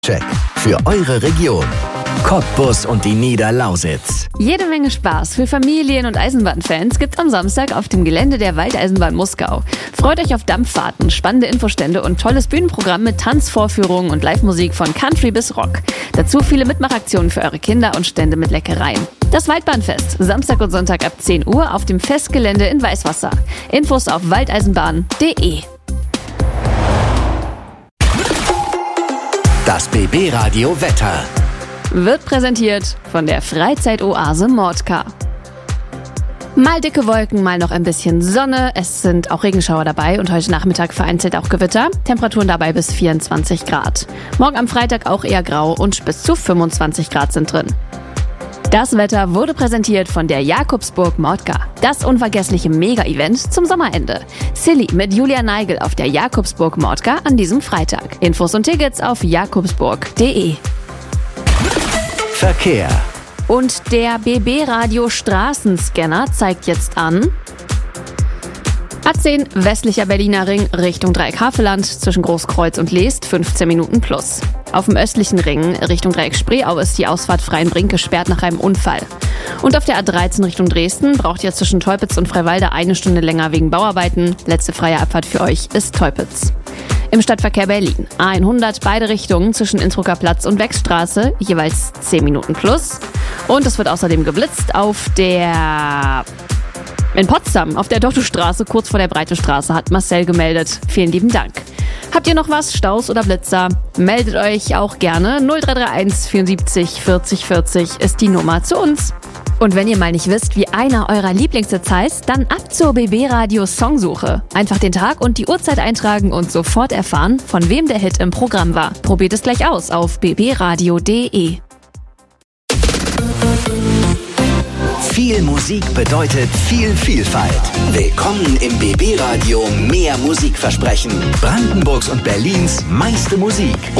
Check für eure Region. Cottbus und die Niederlausitz. Jede Menge Spaß für Familien- und Eisenbahnfans gibt's am Samstag auf dem Gelände der Waldeisenbahn Muskau. Freut euch auf Dampffahrten, spannende Infostände und tolles Bühnenprogramm mit Tanzvorführungen und Live-Musik von Country bis Rock. Dazu viele Mitmachaktionen für eure Kinder und Stände mit Leckereien. Das Waldbahnfest, Samstag und Sonntag ab 10 Uhr auf dem Festgelände in Weißwasser. Infos auf waldeisenbahn.de. Das BB-Radio Wetter Wird präsentiert von der Freizeitoase Mordka. Mal dicke Wolken, mal noch ein bisschen Sonne. Es sind auch Regenschauer dabei und heute Nachmittag vereinzelt auch Gewitter. Temperaturen dabei bis 24 Grad. Morgen am Freitag auch eher grau und bis zu 25 Grad sind drin. Das Wetter wurde präsentiert von der Jakobsburg Mordka. Das unvergessliche Mega-Event zum Sommerende. Silly mit Julia Neigel auf der Jakobsburg Mordka an diesem Freitag. Infos und Tickets auf jakobsburg.de. Verkehr. Und der BB-Radio Straßenscanner zeigt jetzt an: A10 westlicher Berliner Ring Richtung Dreieck-Havelland zwischen Großkreuz und Leest 15 Minuten plus. Auf dem östlichen Ring Richtung Dreieck Spreeau ist die Ausfahrt Freienbrink gesperrt nach einem Unfall. Und auf der A13 Richtung Dresden braucht ihr zwischen Teupitz und Freiwalde 1 Stunde länger wegen Bauarbeiten. Letzte freie Abfahrt für euch ist Teupitz. Im Stadtverkehr Berlin A100 beide Richtungen zwischen Innsbrucker Platz und Wechstraße, jeweils 10 Minuten plus. Und es wird außerdem geblitzt in Potsdam, auf der Dottostraße, kurz vor der Breitestraße, hat Marcel gemeldet. Vielen lieben Dank. Habt ihr noch was, Staus oder Blitzer? Meldet euch auch gerne. 0331 74 40 40 ist die Nummer zu uns. Und wenn ihr mal nicht wisst, wie einer eurer Lieblingshits heißt, dann ab zur BB-Radio Songsuche. Einfach den Tag und die Uhrzeit eintragen und sofort erfahren, von wem der Hit im Programm war. Probiert es gleich aus auf bbradio.de. Viel Musik bedeutet viel Vielfalt. Willkommen im BB-Radio Mehr Musikversprechen. Brandenburgs und Berlins meiste Musik.